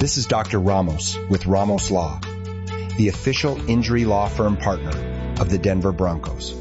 This is Dr. Ramos with Ramos Law, the official injury law firm partner of the Denver Broncos.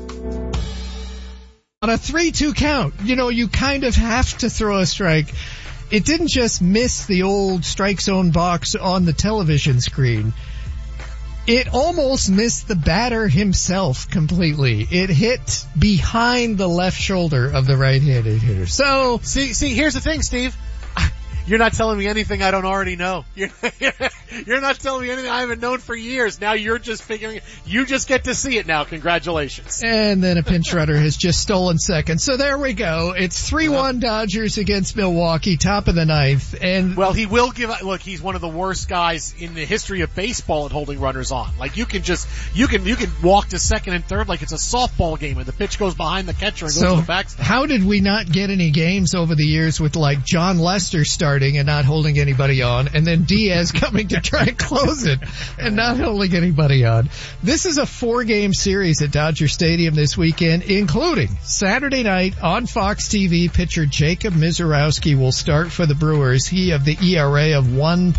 On a 3-2 count, you kind of have to throw a strike. It didn't just miss the old strike zone box on the television screen. It almost missed the batter himself completely. It hit behind the left shoulder of the right-handed hitter. So, see, here's the thing, Steve. You're not telling me anything I don't already know. You're not telling me anything I haven't known for years. Now you're just figuring, you just get to see it now. Congratulations. And then a pinch runner has just stolen second. So there we go. It's 3-1 Dodgers against Milwaukee, top of the ninth. And well, he will look, he's one of the worst guys in the history of baseball at holding runners on. Like you can walk to second and third like it's a softball game and the pitch goes behind the catcher and goes to the backstop. How did we not get any games over the years with like John Lester starting and not holding anybody on, and then Diaz coming to try and close it and not holding anybody on? This is a 4-game series at Dodger Stadium this weekend, including Saturday night on Fox TV. Pitcher Jacob Misiorowski will start for the Brewers. He of the ERA of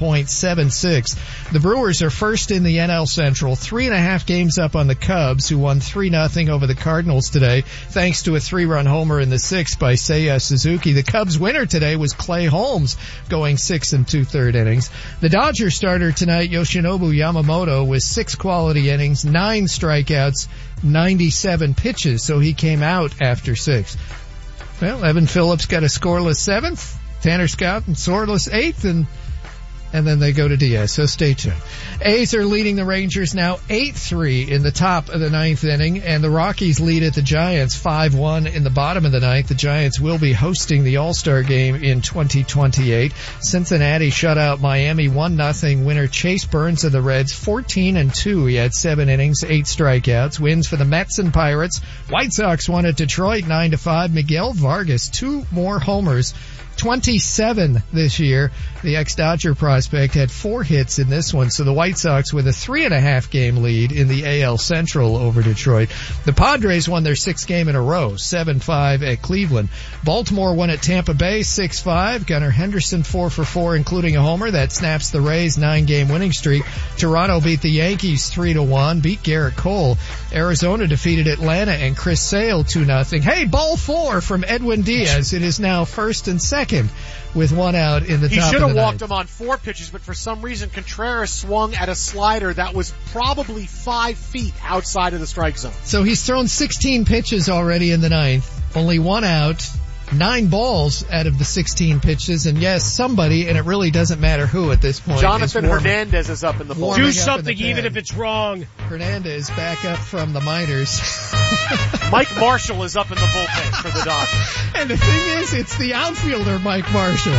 1.76. The Brewers are first in the NL Central, 3.5 games up on the Cubs, who won 3-0 over the Cardinals today, thanks to a 3-run homer in the 6th by Seiya Suzuki. The Cubs winner today was Clay Holmes, going 6 2/3 innings. The Dodgers starter tonight, Yoshinobu Yamamoto, with 6 quality innings, 9 strikeouts, 97 pitches, so he came out after 6. Well, Evan Phillips got a scoreless 7th, Tanner Scott and scoreless 8th, and then they go to Diaz, so stay tuned. A's are leading the Rangers now 8-3 in the top of the 9th inning, and the Rockies lead at the Giants 5-1 in the bottom of the 9th. The Giants will be hosting the All-Star game in 2028. Cincinnati shut out Miami 1-0. Winner Chase Burns of the Reds 14-2. He had 7 innings, 8 strikeouts. Wins for the Mets and Pirates. White Sox won at Detroit 9-5. Miguel Vargas, 2 more homers, 27 this year. The ex-Dodger prospect had 4 hits in this one, so the White Sox with a 3.5 game lead in the AL Central over Detroit. The Padres won their 6th game in a row, 7-5 at Cleveland. Baltimore won at Tampa Bay 6-5. Gunnar Henderson 4 for 4, including a homer. That snaps the Rays' 9-game winning streak. Toronto beat the Yankees 3-1, beat Garrett Cole. Arizona defeated Atlanta and Chris Sale 2-0. Hey, ball 4 from Edwin Diaz. It is now 1st and 2nd with 1 out in the top of the 9th. He should have walked him on 4 pitches, but for some reason Contreras swung at a slider that was probably 5 feet outside of the strike zone. So he's thrown 16 pitches already in the 9th, only 1 out, 9 balls out of the 16 pitches, and yes, somebody, and it really doesn't matter who at this point. Jonathan Hernandez is up in the bullpen. Do something even if it's wrong. Hernandez back up from the minors. Mike Marshall is up in the bullpen for the Dodgers. And the thing is, it's the outfielder, Mike Marshall.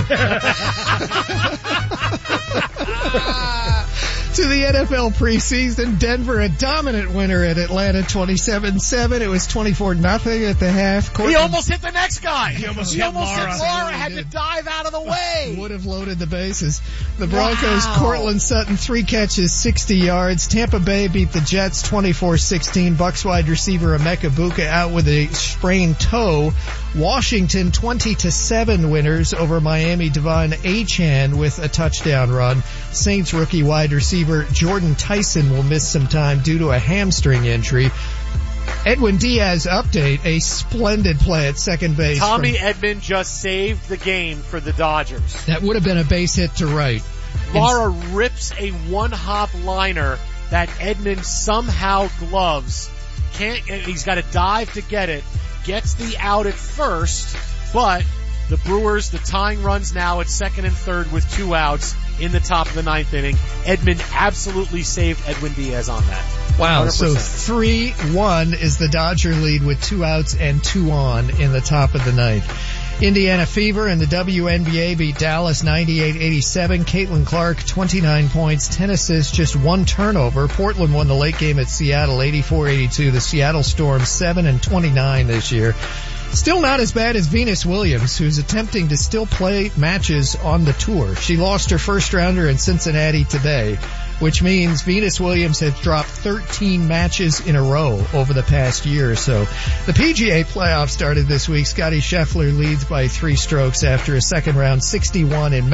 To the NFL preseason, Denver a dominant winner at Atlanta 27-7. It was 24-0 at the half. He almost hit the next guy. He almost hit Lara. Lara. Had to dive out of the way. Would have loaded the bases. The Broncos, Cortland Sutton, 3 catches, 60 yards. Tampa Bay beat the Jets 24-16. Bucs wide receiver Emeka Buka out with a sprained toe. Washington 20-7 winners over Miami. Devon Achane with a touchdown run. Saints rookie wide receiver Jordan Tyson will miss some time due to a hamstring injury. Edwin Diaz update, a splendid play at second base. Tommy Edman just saved the game for the Dodgers. That would have been a base hit to right. Lara rips a 1-hop liner that Edman somehow gloves. He's got to dive to get it. Gets the out at first, but the Brewers, the tying runs now at 2nd and 3rd with 2 outs in the top of the 9th inning. Edman absolutely saved Edwin Diaz on that. Wow, 100%. so 3-1 is the Dodger lead with 2 outs and 2 on in the top of the 9th. Indiana Fever and the WNBA beat Dallas 98-87. Caitlin Clark, 29 points, 10 assists, just 1 turnover. Portland won the late game at Seattle 84-82. The Seattle Storm 7-29 this year. Still not as bad as Venus Williams, who's attempting to still play matches on the tour. She lost her first rounder in Cincinnati today, which means Venus Williams has dropped 13 matches in a row over the past year or so. The PGA playoffs started this week. Scottie Scheffler leads by 3 strokes after a second round 61 in